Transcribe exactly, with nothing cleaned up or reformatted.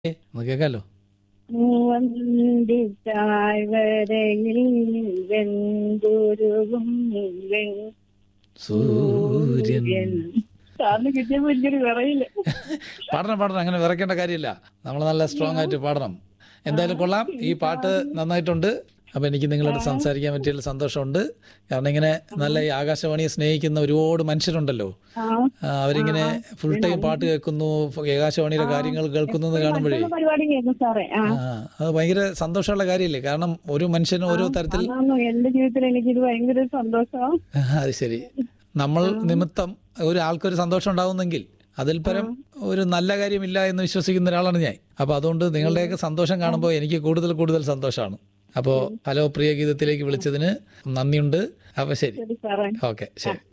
ഒന്ന് കേൾക്കാലോ. മൂവന്തി താഴ്വരയിൽ വെങ്കുരുവും സൂര്യൻ വെങ്കൂര്യൻ സാറിന് കിട്ടിയപ്പോ എനിക്കൊരു വിറയില്ല. പാടണം പാടണം, അങ്ങനെ വിറയ്ക്കേണ്ട കാര്യമില്ല. നമ്മൾ നല്ല സ്ട്രോങ് ആയിട്ട് പാടണം. എന്തായാലും കൊള്ളാം, ഈ പാട്ട് നന്നായിട്ടുണ്ട്. അപ്പം എനിക്ക് നിങ്ങളോട് സംസാരിക്കാൻ പറ്റിയതിൽ സന്തോഷമുണ്ട്. കാരണം ഇങ്ങനെ നല്ല ഈ ആകാശവാണിയെ സ്നേഹിക്കുന്ന ഒരുപാട് മനുഷ്യരുണ്ടല്ലോ. ആ, ആ, അവരിങ്ങനെ ഫുൾ ടൈം പാട്ട് കേൾക്കുന്നു, ആകാശവാണിയുടെ കാര്യങ്ങൾ കേൾക്കുന്നു എന്ന് കാണുമ്പോഴേ മറ്റുള്ള പരിപാടി കേൾക്കും സാറേ. ആ ആ അത് ഭയങ്കര സന്തോഷമുള്ള കാര്യമില്ലേ. കാരണം ഓരോ മനുഷ്യനും ഓരോ തരത്തിൽ. അതാണോ എന്റെ ജീവിതത്തിൽ എനിക്കിത് ഭയങ്കര സന്തോഷം. അത് ശരി, നമ്മൾ നിമിത്തം ഒരാൾക്കൊരു സന്തോഷം ഉണ്ടാവുന്നെങ്കിൽ അതിൽ പരം ഒരു നല്ല കാര്യമില്ല എന്ന് വിശ്വസിക്കുന്ന ഒരാളാണ് ഞാൻ. അപ്പോൾ അതുകൊണ്ട് നിങ്ങളുടെയൊക്കെ സന്തോഷം കാണുമ്പോൾ എനിക്ക് കൂടുതൽ കൂടുതൽ സന്തോഷമാണ്. അപ്പോൾ ഹലോ പ്രിയ ഗീതത്തിലേക്ക് വിളിച്ചതിന് നന്ദിയുണ്ട്. അപ്പോൾ ശരി, ശരി സാറേ. ഓക്കെ, ശരി.